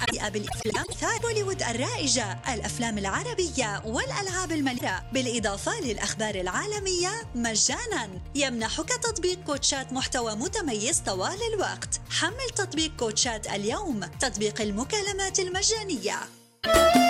بالأفلام بوليوود الرائجة، الأفلام العربية والألعاب المليئة، بالإضافة للأخبار العالمية مجاناً. يمنحك تطبيق كوتشات محتوى متميز طوال الوقت. حمل تطبيق كوتشات اليوم، تطبيق المكالمات المجانية.